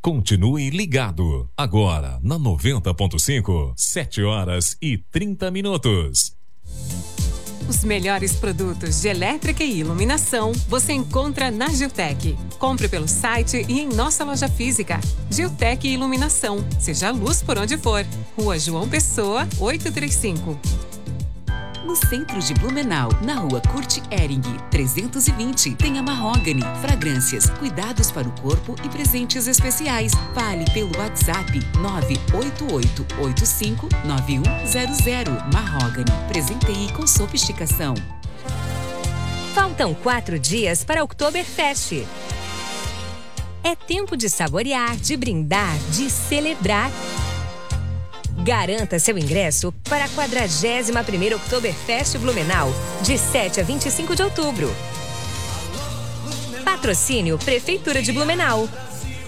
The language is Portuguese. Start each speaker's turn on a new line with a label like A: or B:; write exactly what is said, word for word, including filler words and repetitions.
A: Continue ligado. Agora, na noventa ponto cinco, sete horas e trinta minutos.
B: Os melhores produtos de elétrica e iluminação você encontra na Giltec. Compre pelo site e em nossa loja física. Giltec Iluminação. Seja luz por onde for. Rua João Pessoa, oitocentos e trinta e cinco.
C: No centro de Blumenau, na rua Kurt Ehring, trezentos e vinte, tem a Mahogany. Fragrâncias, cuidados para o corpo e presentes especiais. Fale pelo WhatsApp nove oito oito oito cinco nove um zero zero. Mahogany. Presenteie com sofisticação.
D: Faltam quatro dias para o Oktoberfest. É tempo de saborear, de brindar, de celebrar. Garanta seu ingresso para a quadragésima primeira Oktoberfest Blumenau, de sete a vinte e cinco de outubro. Patrocínio Prefeitura de Blumenau.